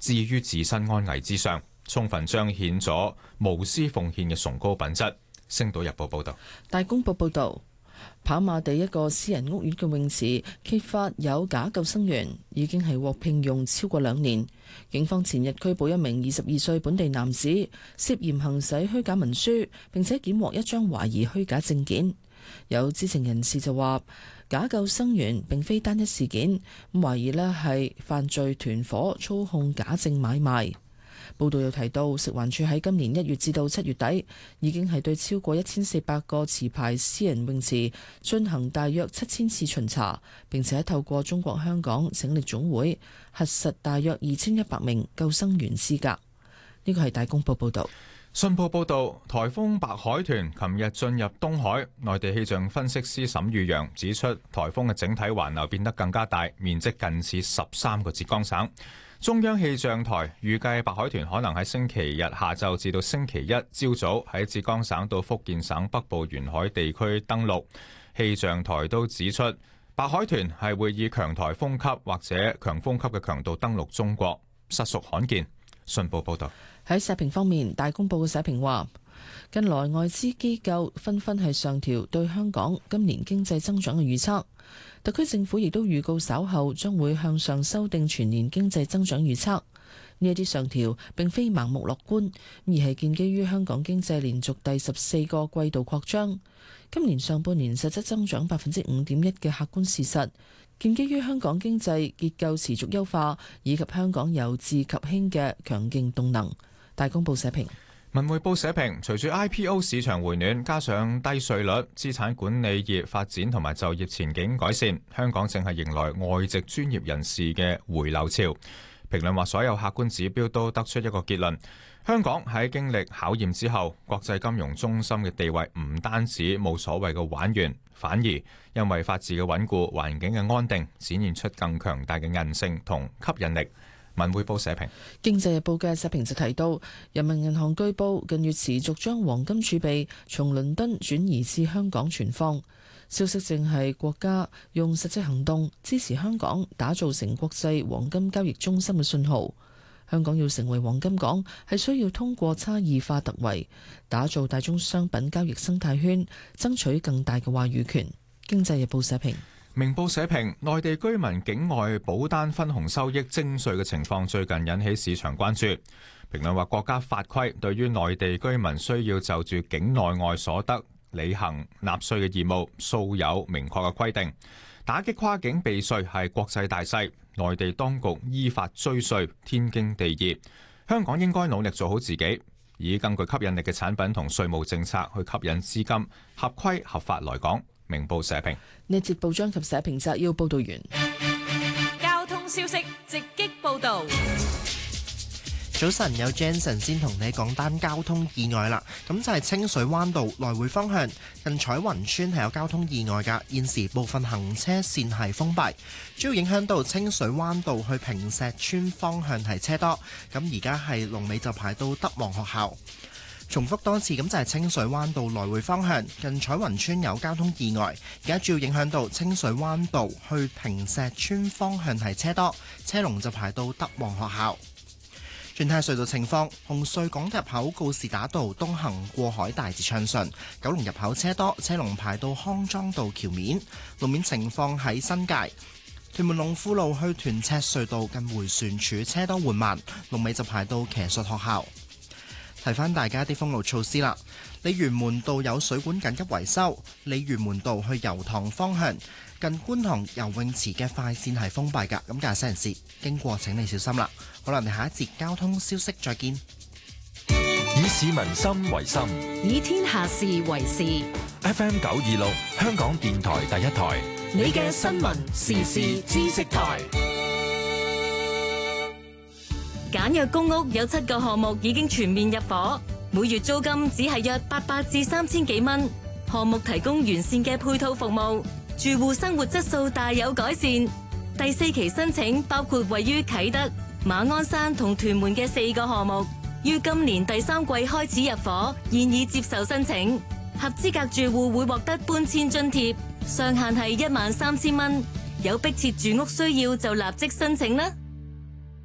置於自身安危之上，充分彰顯咗無私奉獻嘅崇高品質。星島日報報道。 大公報報道，跑馬地一個私人屋苑嘅泳池揭發有假救生員，已經係獲聘用超過2年。警方前日拘捕一名22歲本地男子，涉嫌行使虛假文書，並且檢獲一張懷疑虛假證件。有知情人士就話，假救生員並非單一事件，咁懷疑呢係犯罪團伙操控假證買賣。報道又提到，食環署喺今年1月至到7月底，已經係對超過1400個持牌私人泳池進行大約7000次巡查，並且透過中國香港拯溺總會核實大約2100名救生員資格。呢個係大公報報道。 信報報導，颱風白海豚琴日進入東海，內地氣象分析師沈宇陽指出，颱風嘅整體環流變得更加大，面積近似13個浙江省。中央氣象台預計白海豚可能喺星期日下晝至到星期一朝早喺浙江省到福建省北部沿海地區登陸。氣象台都指出，白海豚係會以強颱風級或者強風級嘅強度登陸中國，實屬罕見。信報報導。 喺社評方面，大公報嘅社評話，近來外資機構紛紛係上調對香港今年經濟增長嘅預測，特區政府亦都預告稍後將會向上修訂全年經濟增長預測。呢一啲上調並非盲目樂觀，而係建基於香港經濟連續第14個季度擴張，今年上半年實質增長5.1%嘅客觀事實，建基於香港經濟結構持續優化以及香港由治及興嘅強勁動能。大公報社評。 文匯報社評，隨住 IPO 市場回暖，加上低稅率、資產管理業發展同埋就業前景改善，香港正係迎來外籍專業人士嘅回流潮。評論話，所有客觀指標都得出一個結論，香港喺經歷考驗之後，國際金融中心嘅地位唔單止冇所謂嘅玩完，反而因為法治嘅穩固、環境嘅安定，展現出更強大嘅韌性同吸引力。文匯報社評。 經濟日報嘅社評就提到，人民銀行據報近月持續將黃金儲備從倫敦轉移至香港存放，消息正係國家用實際行動支持香港打造成國際黃金交易中心嘅信號。香港要成為黃金港，係需要通過差異化突圍，打造大宗商品交易生態圈，爭取更大嘅話語權。經濟日報社評。 明報社評，內地居民境外保單分紅收益徵稅嘅情況最近引起市場關注。評論話，國家法規對於內地居民需要就住境內外所得履行納稅嘅義務，素有明確嘅規定。打擊跨境避稅係國際大勢，內地當局依法追稅天經地義。香港應該努力做好自己，以更具吸引力嘅產品同稅務政策去吸引資金合規合法來港。明報社評。 呢節報章及社評摘要報道完。 交通消息直擊報道。 早晨，有 Jensen 先同你講單交通意外啦。咁就係清水灣道來回方向近彩雲村係有交通意外㗎，現時部分行車線係封閉，主要影響到清水灣道去坪石村方向係車多。咁而家係龍尾就排到德望學校。重複多次，咁就係清水灣道來回方向近彩雲村有交通意外，而家主要影響到清水灣道去坪石村方向係車多，車龍就排到德望學校。轉睇隧道情況，紅隧港入口告士打道東行過海大致暢順，九龍入口車多，車龍排到康莊道橋面。路面情況喺新界屯門龍富路去屯赤隧道近迴旋處車多緩慢，龍尾就排到騎術學校。提翻大家啲封路措施啦，鯉魚門道有水管緊急維修，鯉魚門道去油塘方向近觀塘游泳池嘅快線係封閉㗎，咁駕駛人士經過請你小心啦。好啦，我哋下一節交通消息再見。 以市民心為心， 以天下事為事。 FM 926香港電台第一台， 你嘅新聞時事知識台。簡約公屋有7個項目已經全面入伙，每月租金只係約800至3000幾蚊。項目提供完善嘅配套服務，住戶生活質素大有改善。第4期申請包括位於啟德、馬鞍山同屯門嘅4個項目，於今年第3季開始入伙，現已接受申請。合資格住戶會獲得搬遷津貼，上限係13000蚊。有迫切住屋需要就立即申請啦。